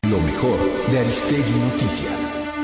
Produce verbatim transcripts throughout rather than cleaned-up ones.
Lo mejor de Aristegui Noticias.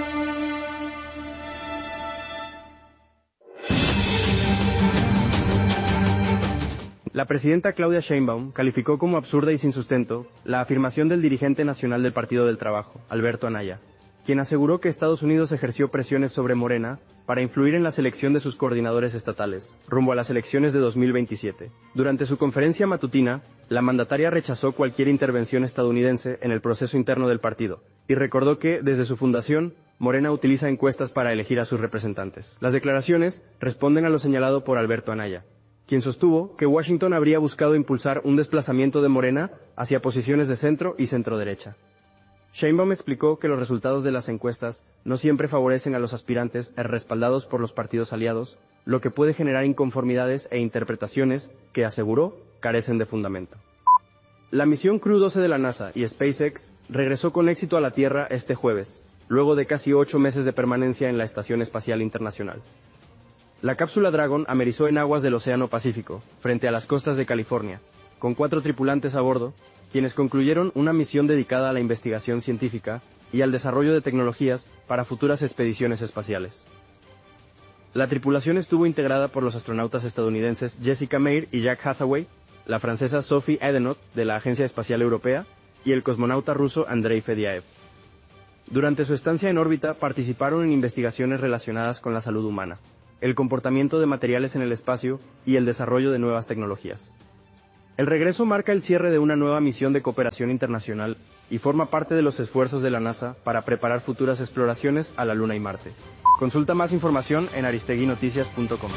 La presidenta Claudia Sheinbaum calificó como absurda y sin sustento la afirmación del dirigente nacional del Partido del Trabajo, Alberto Anaya, quien aseguró que Estados Unidos ejerció presiones sobre Morena para influir en la selección de sus coordinadores estatales, rumbo a las elecciones de dos mil veintisiete. Durante su conferencia matutina, la mandataria rechazó cualquier intervención estadounidense en el proceso interno del partido, y recordó que, desde su fundación, Morena utiliza encuestas para elegir a sus representantes. Las declaraciones responden a lo señalado por Alberto Anaya, quien sostuvo que Washington habría buscado impulsar un desplazamiento de Morena hacia posiciones de centro y centro-derecha. Sheinbaum explicó que los resultados de las encuestas no siempre favorecen a los aspirantes respaldados por los partidos aliados, lo que puede generar inconformidades e interpretaciones que, aseguró, carecen de fundamento. La misión Crew doce de la NASA y SpaceX regresó con éxito a la Tierra este jueves, luego de casi ocho meses de permanencia en la Estación Espacial Internacional. La cápsula Dragon amerizó en aguas del Océano Pacífico, frente a las costas de California, con cuatro tripulantes a bordo, quienes concluyeron una misión dedicada a la investigación científica y al desarrollo de tecnologías para futuras expediciones espaciales. La tripulación estuvo integrada por los astronautas estadounidenses Jessica Meir y Jack Hathaway, la francesa Sophie Edenot de la Agencia Espacial Europea y el cosmonauta ruso Andrei Fediaev. Durante su estancia en órbita participaron en investigaciones relacionadas con la salud humana, el comportamiento de materiales en el espacio y el desarrollo de nuevas tecnologías. El regreso marca el cierre de una nueva misión de cooperación internacional y forma parte de los esfuerzos de la NASA para preparar futuras exploraciones a la Luna y Marte. Consulta más información en aristegui noticias punto com.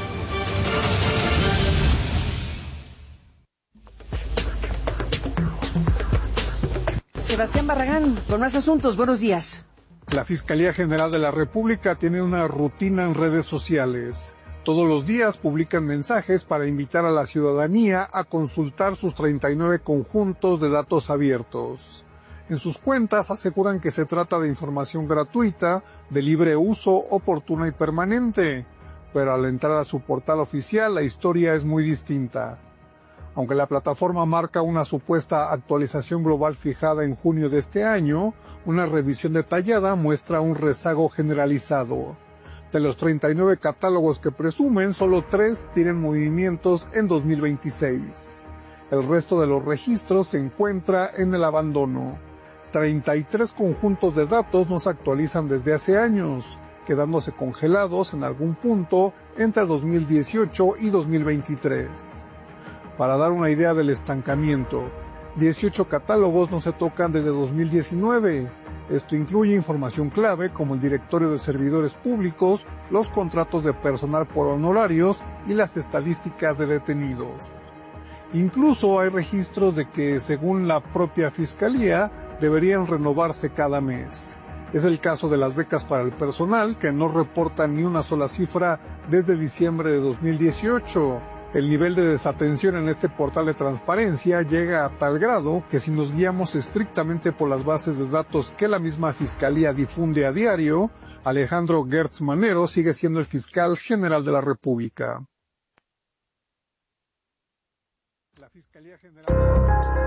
Sebastián Barragán, con más asuntos. Buenos días. La Fiscalía General de la República tiene una rutina en redes sociales. Todos los días publican mensajes para invitar a la ciudadanía a consultar sus treinta y nueve conjuntos de datos abiertos. En sus cuentas aseguran que se trata de información gratuita, de libre uso, oportuna y permanente, pero al entrar a su portal oficial la historia es muy distinta. Aunque la plataforma marca una supuesta actualización global fijada en junio de este año, una revisión detallada muestra un rezago generalizado. De los treinta y nueve catálogos que presumen, solo tres tienen movimientos en dos mil veintiséis. El resto de los registros se encuentra en el abandono. treinta y tres conjuntos de datos no se actualizan desde hace años, quedándose congelados en algún punto entre dos mil dieciocho y dos mil veintitrés. Para dar una idea del estancamiento, dieciocho catálogos no se tocan desde dos mil diecinueve. Esto incluye información clave como el directorio de servidores públicos, los contratos de personal por honorarios y las estadísticas de detenidos. Incluso hay registros de que, según la propia Fiscalía, deberían renovarse cada mes. Es el caso de las becas para el personal, que no reportan ni una sola cifra desde diciembre de dos mil dieciocho. El nivel de desatención en este portal de transparencia llega a tal grado que si nos guiamos estrictamente por las bases de datos que la misma Fiscalía difunde a diario, Alejandro Gertz Manero sigue siendo el fiscal general de la República. La Fiscalía General